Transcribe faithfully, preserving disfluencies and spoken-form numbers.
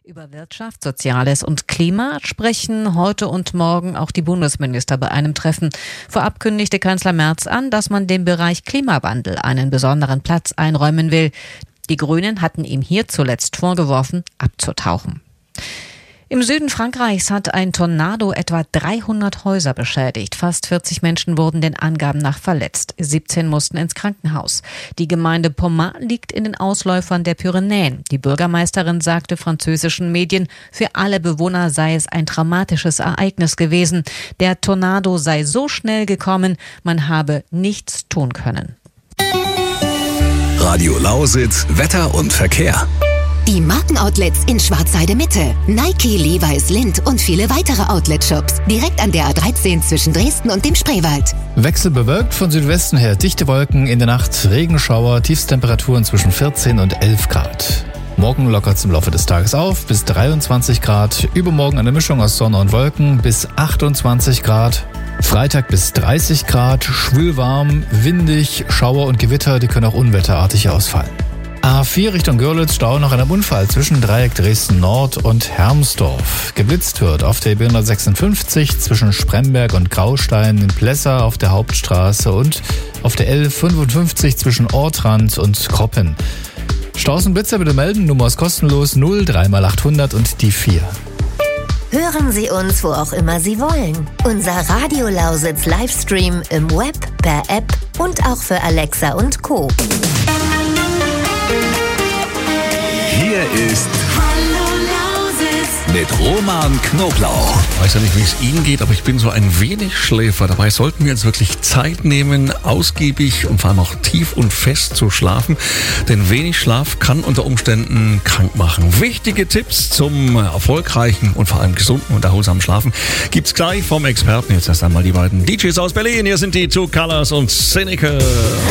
Über Wirtschaft, Soziales und Klima sprechen heute und morgen auch die Bundesminister bei einem Treffen. Vorab kündigte Kanzler Merz an, dass man dem Bereich Klimawandel einen besonderen Platz einräumen will. Die Grünen hatten ihm hier zuletzt vorgeworfen, abzutauchen. Im Süden Frankreichs hat ein Tornado etwa dreihundert Häuser beschädigt. Fast vierzig Menschen wurden den Angaben nach verletzt. siebzehn mussten ins Krankenhaus. Die Gemeinde Pommard liegt in den Ausläufern der Pyrenäen. Die Bürgermeisterin sagte französischen Medien, für alle Bewohner sei es ein dramatisches Ereignis gewesen. Der Tornado sei so schnell gekommen, man habe nichts tun können. Radio Lausitz, Wetter und Verkehr. Die Markenoutlets in Schwarzheide-Mitte, Nike, Levi's, Lindt und viele weitere Outlet-Shops. Direkt an der A dreizehn zwischen Dresden und dem Spreewald. Wechselbewölkt von Südwesten her, dichte Wolken in der Nacht, Regenschauer, Tiefstemperaturen zwischen vierzehn und elf Grad. Morgen lockert es im Laufe des Tages auf bis dreiundzwanzig Grad. Übermorgen eine Mischung aus Sonne und Wolken bis achtundzwanzig Grad. Freitag bis dreißig Grad, schwülwarm, windig, Schauer und Gewitter, die können auch unwetterartig ausfallen. A vier Richtung Görlitz, Stau nach einem Unfall zwischen Dreieck Dresden Nord und Hermsdorf. Geblitzt wird auf der B hundertsechsundfünfzig zwischen Spremberg und Graustein, in Plessa auf der Hauptstraße und auf der L fünfundfünfzig zwischen Ortrand und Kroppen. Staus und Blitzer bitte melden, Nummer ist kostenlos, null drei mal achthundert und die vier. Hören Sie uns, wo auch immer Sie wollen. Unser Radio Lausitz Livestream im Web, per App und auch für Alexa und Co. Hier ist mit Roman Knoblauch. Ich weiß ja nicht, wie es Ihnen geht, aber ich bin so ein wenig Schläfer. Dabei sollten wir uns wirklich Zeit nehmen, ausgiebig und vor allem auch tief und fest zu schlafen. Denn wenig Schlaf kann unter Umständen krank machen. Wichtige Tipps zum erfolgreichen und vor allem gesunden und erholsamen Schlafen gibt's gleich vom Experten. Jetzt erst einmal die beiden D Js aus Berlin. Hier sind die Two Colors und Cynical.